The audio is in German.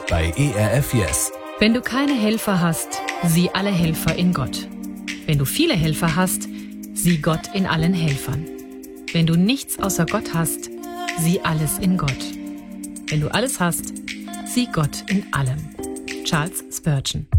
bei ERF Yes. Wenn du keine Helfer hast, sieh alle Helfer in Gott. Wenn du viele Helfer hast, sieh Gott in allen Helfern. Wenn du nichts außer Gott hast, sieh alles in Gott. Wenn du alles hast, sieh Gott in allem. Charles Spurgeon.